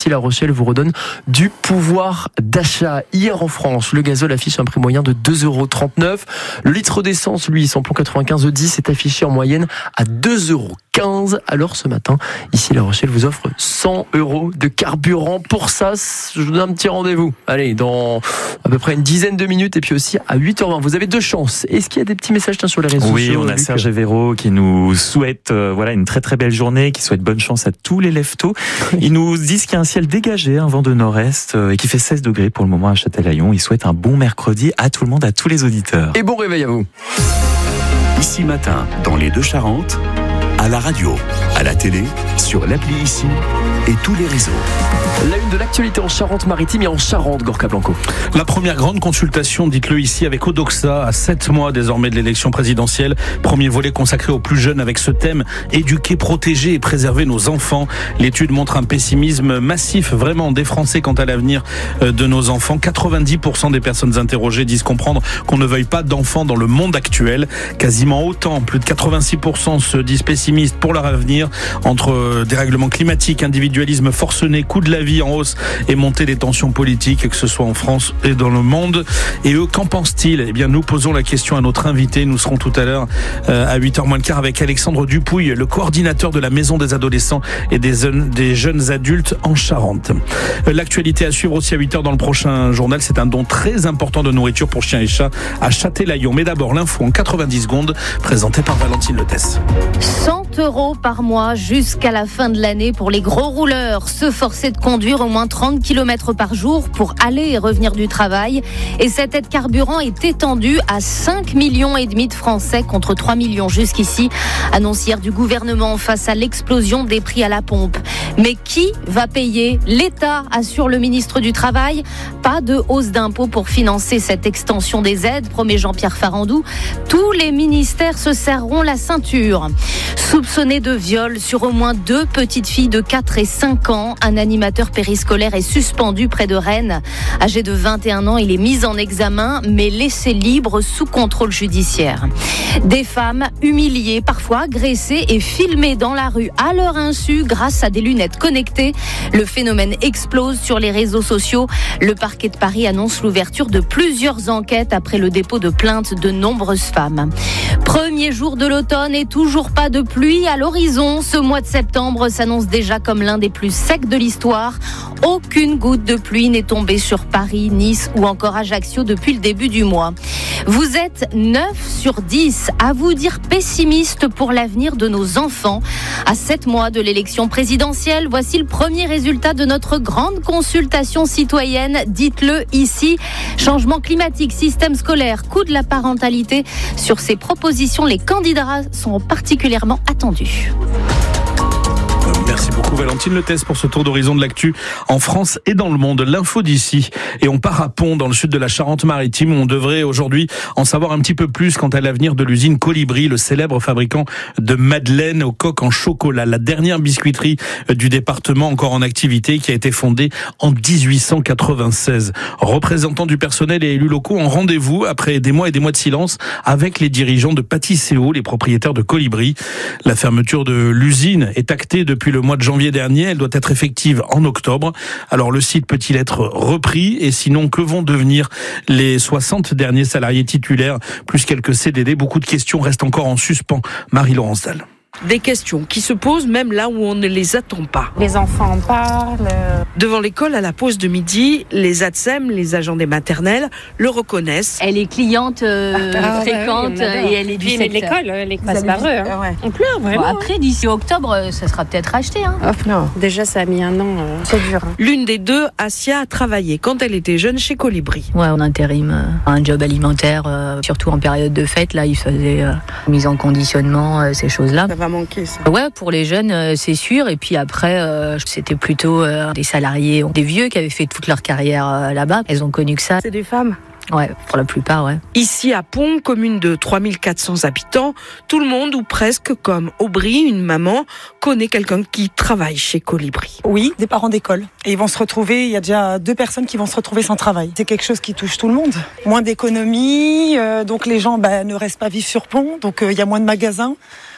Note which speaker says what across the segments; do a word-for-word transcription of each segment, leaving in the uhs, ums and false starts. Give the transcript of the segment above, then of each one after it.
Speaker 1: ici La Rochelle vous redonne du pouvoir d'achat. Hier en France, le gazole affiche un prix moyen de deux euros trente-neuf. Le litre d'essence, lui, samplon quatre-vingt-quinze E dix, est affiché en moyenne à deux euros quinze. Alors ce matin, ici La Rochelle vous offre cent euros de carburant. Pour ça, je vous donne un petit rendez-vous. Allez, dans à peu près une dizaine de minutes et puis aussi à huit heures vingt. Vous avez deux chances. Est-ce qu'il y a des petits messages tiens, sur les réseaux
Speaker 2: oui,
Speaker 1: sociaux?
Speaker 2: Oui, on a
Speaker 1: Luc
Speaker 2: Serge et Véro qui nous souhaite euh, voilà, une très très belle journée, qui souhaite bonne chance à tous les lève-tôt. Ils nous disent qu'il y a un ciel dégagé, un vent de nord-est euh, et qui fait seize degrés pour le moment à Châtelaillon. Ils souhaitent un bon mercredi à tout le monde, à tous les auditeurs.
Speaker 1: Et bon réveil à vous.
Speaker 3: Ici Matin, dans les Deux-Charentes, à la radio, à la télé, sur l'appli Ici et tous les réseaux.
Speaker 1: La une de l'actualité en Charente-Maritime et en Charente, Gorka Blanco.
Speaker 4: La première grande consultation, dites-le ici, avec Odoxa, à sept mois désormais de l'élection présidentielle. Premier volet consacré aux plus jeunes avec ce thème, éduquer, protéger et préserver nos enfants. L'étude montre un pessimisme massif, vraiment des Français quant à l'avenir de nos enfants. quatre-vingt-dix pour cent des personnes interrogées disent comprendre qu'on ne veuille pas d'enfants dans le monde actuel. Quasiment autant, plus de quatre-vingt-six pour cent se disent pessimistes pour leur avenir. Entre dérèglement climatique, individualisme forcené, coût de la vie en hausse et montée des tensions politiques, que ce soit en France et dans le monde. Et eux, qu'en pensent-ils? Eh bien, nous posons la question à notre invité. Nous serons tout à l'heure euh, à huit heures moins le quart avec Alexandre Dupouille, le coordinateur de la Maison des adolescents et des, des jeunes adultes en Charente. L'actualité à suivre aussi à huit heures dans le prochain journal. C'est un don très important de nourriture pour chiens et chats à Châtelaillon. Mais d'abord, l'info en quatre-vingt-dix secondes, présentée par Valentine Letès.
Speaker 5: cent euros par mois jusqu'à la fin de l'année pour les gros rouleurs. Se forcer de conduire au moins trente kilomètres par jour pour aller et revenir du travail. Et cette aide carburant est étendue à cinq millions et demi de Français contre trois millions jusqu'ici. Annonce hier du gouvernement face à l'explosion des prix à la pompe. Mais qui va payer? L'État, assure le ministre du Travail. Pas de hausse d'impôts pour financer cette extension des aides, promet Jean-Pierre Farandou. Tous les ministères se serreront la ceinture. Soupçonné de viol sur au moins deux petites filles de quatre et cinq ans, un animateur périscolaire est suspendu près de Rennes. Âgé de vingt et un ans, il est mis en examen, mais laissé libre sous contrôle judiciaire. Des femmes humiliées, parfois agressées et filmées dans la rue à leur insu grâce à des lunettes connectées. Le phénomène explose sur les réseaux sociaux. Le parquet de Paris annonce l'ouverture de plusieurs enquêtes après le dépôt de plaintes de nombreuses femmes. Premier jour de l'automne et toujours pas de pluie à l'horizon. Ce mois de septembre s'annonce déjà comme l'un des plus secs de l'histoire. Aucune goutte de pluie n'est tombée sur Paris, Nice ou encore Ajaccio depuis le début du mois. Vous êtes neuf sur dix à vous dire pessimiste pour l'avenir de nos enfants. À sept mois de l'élection présidentielle, voici le premier résultat de notre grande consultation citoyenne. Dites-le ici. Changement climatique, système scolaire, coût de la parentalité. Sur ces propositions, les candidats sont particulièrement attendus.
Speaker 4: Merci beaucoup Valentine Letès pour ce tour d'horizon de l'actu en France et dans le monde. L'info d'ici. Et on part à Pont, dans le sud de la Charente-Maritime, où on devrait aujourd'hui en savoir un petit peu plus quant à l'avenir de l'usine Colibri, le célèbre fabricant de madeleines aux coques en chocolat. La dernière biscuiterie du département encore en activité, qui a été fondée en dix-huit cent quatre-vingt-seize. Représentants du personnel et élus locaux ont rendez-vous après des mois et des mois de silence avec les dirigeants de Pâtisséo, les propriétaires de Colibri. La fermeture de l'usine est actée depuis le mois de janvier dernier. Elle doit être effective en octobre. Alors le site peut-il être repris? Et sinon, que vont devenir les soixante derniers salariés titulaires plus quelques C D D? Beaucoup de questions restent encore en suspens. Marie-Laurence Dalle.
Speaker 6: Des questions qui se posent même là où on ne les attend pas.
Speaker 7: Les enfants en parlent.
Speaker 6: Devant l'école, à la pause de midi, les A T S E M, les agents des maternelles, le reconnaissent.
Speaker 5: Elle est cliente euh,
Speaker 7: ah,
Speaker 5: fréquente
Speaker 7: bah oui,
Speaker 5: et elle est du
Speaker 7: secteur. L'école, elle passe par eux. Hein. Ouais. On pleure vraiment.
Speaker 5: Bon, après, d'ici octobre, ça sera peut-être acheté. Hein.
Speaker 7: Oh, non, déjà ça a mis un an, euh, c'est dur. Hein.
Speaker 6: L'une des deux, Asia, a travaillé quand elle était jeune chez Colibri.
Speaker 8: Ouais, en intérim, euh, un job alimentaire, euh, surtout en période de fête. Là, il faisait euh, mise en conditionnement, euh, ces choses-là.
Speaker 6: Ça va manquer ça.
Speaker 8: Ouais, pour les jeunes, euh, c'est sûr. Et puis après, euh, c'était plutôt euh, des salariés, des vieux qui avaient fait toute leur carrière euh, là-bas. Elles ont connu que ça.
Speaker 6: C'est des femmes?
Speaker 8: Ouais, pour la plupart, ouais.
Speaker 6: Ici à Pont, commune de trois mille quatre cents habitants, tout le monde, ou presque, comme Aubry, une maman, connaît quelqu'un qui travaille chez Colibri.
Speaker 9: Oui, des parents d'école. Et ils vont se retrouver, il y a déjà deux personnes qui vont se retrouver sans travail. C'est quelque chose qui touche tout le monde. Moins d'économies, euh, donc les gens bah, ne restent pas vivre sur Pont, donc il euh, y a moins de magasins.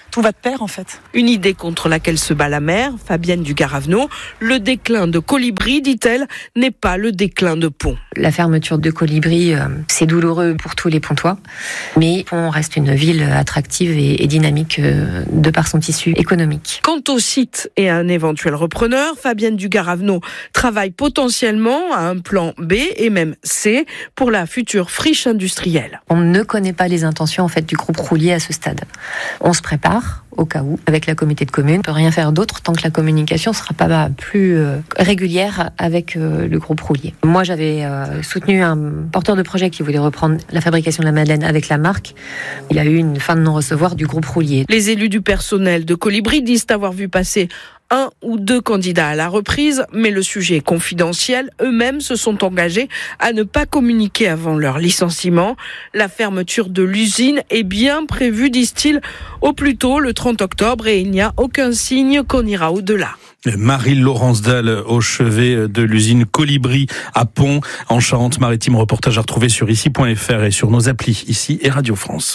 Speaker 9: Tout va de pair en fait.
Speaker 6: Une idée contre laquelle se bat la maire, Fabienne Dugaravenot. Le déclin de Colibri, dit-elle, n'est pas le déclin de Pont.
Speaker 10: La fermeture de Colibri, euh, c'est douloureux pour tous les Pontois, mais Pont reste une ville attractive et, et dynamique euh, de par son tissu économique.
Speaker 6: Quant au site et à un éventuel repreneur, Fabienne Dugaravenot travaille potentiellement à un plan B et même C pour la future friche industrielle.
Speaker 10: On ne connaît pas les intentions en fait du groupe Roulier à ce stade. On se prépare au cas où avec la communauté de communes. On ne peut rien faire d'autre tant que la communication ne sera pas plus euh, régulière avec euh, le groupe Roulier. Moi, j'avais euh, soutenu un porteur de projet qui voulait reprendre la fabrication de la Madeleine avec la marque. Il y a eu une fin de non-recevoir du groupe Roulier.
Speaker 6: Les élus du personnel de Colibri disent avoir vu passer un ou deux candidats à la reprise, mais le sujet est confidentiel. Eux-mêmes se sont engagés à ne pas communiquer avant leur licenciement. La fermeture de l'usine est bien prévue, disent-ils, au plus tôt le trente octobre et il n'y a aucun signe qu'on ira au-delà.
Speaker 4: Marie-Laurence Dalle au chevet de l'usine Colibri à Pont en Charente-Maritime. Reportage à retrouver sur ici point f r et sur nos applis ici et Radio France.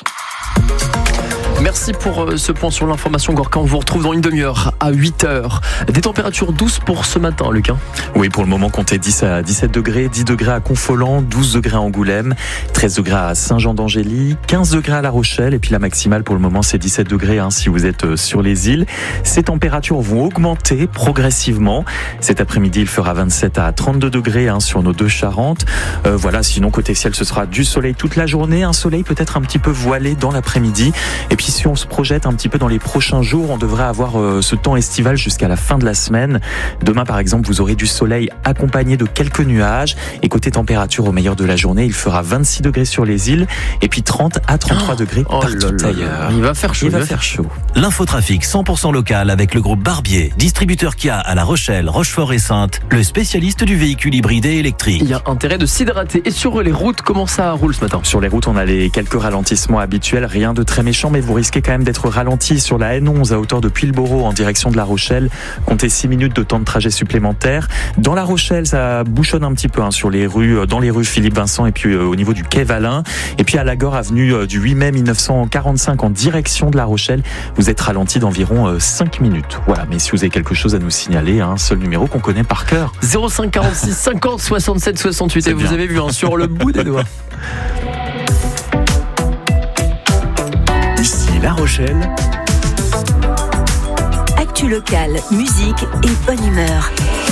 Speaker 1: Merci pour ce point sur l'information, Gorka. On vous retrouve dans une demi-heure à huit heures. Des températures douces pour ce matin, Luc.
Speaker 2: Oui, pour le moment, comptez dix à dix-sept degrés, dix degrés à Confolens, douze degrés à Angoulême, treize degrés à Saint-Jean-d'Angély, quinze degrés à La Rochelle. Et puis la maximale pour le moment, c'est dix-sept degrés hein, si vous êtes sur les îles. Ces températures vont augmenter progressivement. Cet après-midi, il fera vingt-sept à trente-deux degrés hein, sur nos deux Charentes. Euh, voilà, sinon, côté ciel, ce sera du soleil toute la journée. Un soleil peut-être un petit peu voilé dans l'après-midi. Et puis, si on se projette un petit peu dans les prochains jours, on devrait avoir euh, ce temps estival jusqu'à la fin de la semaine. Demain, par exemple, vous aurez du soleil accompagné de quelques nuages. Et côté température, au meilleur de la journée, il fera vingt-six degrés sur les îles et puis trente à trente-trois degrés
Speaker 1: oh
Speaker 2: partout
Speaker 1: là là
Speaker 2: ailleurs.
Speaker 1: Il va faire chaud.
Speaker 2: Il va faire chaud.
Speaker 11: L'infotrafic cent pour cent local avec le groupe Barbier, distributeur Kia à La Rochelle, Rochefort et Saintes, le spécialiste du véhicule hybride et électrique.
Speaker 1: Il y a intérêt de s'hydrater. Et sur les routes, comment ça roule ce matin ?
Speaker 2: Sur les routes, on a les quelques ralentissements habituels, rien de très méchant, mais vous risquez quand même d'être ralenti sur la N onze à hauteur de Puylleboro en direction de La Rochelle. Comptez six minutes de temps de trajet supplémentaire. Dans La Rochelle, ça bouchonne un petit peu hein, sur les rues, dans les rues Philippe Vincent et puis euh, au niveau du quai Valin. Et puis à Lagore, avenue euh, du huit mai mille neuf cent quarante-cinq en direction de La Rochelle, vous êtes ralenti d'environ euh, cinq minutes. Voilà, mais si vous avez quelque chose à nous signaler, un hein, seul numéro qu'on connaît par cœur.
Speaker 1: zéro cinq quarante-six cinquante soixante-sept soixante-huit. Et vous avez vu hein, sur le bout des doigts.
Speaker 3: Ici La Rochelle.
Speaker 12: Actu locale, musique et bonne humeur.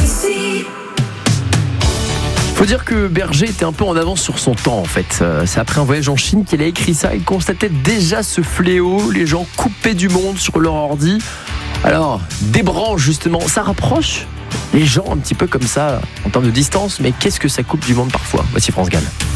Speaker 1: Faut dire que Berger était un peu en avance sur son temps en fait. C'est après un voyage en Chine qu'il a écrit ça. Il constatait déjà ce fléau, les gens coupés du monde sur leur ordi. Alors, débranche justement, ça rapproche les gens un petit peu comme ça en termes de distance, mais qu'est-ce que ça coupe du monde parfois ? Voici France Gall.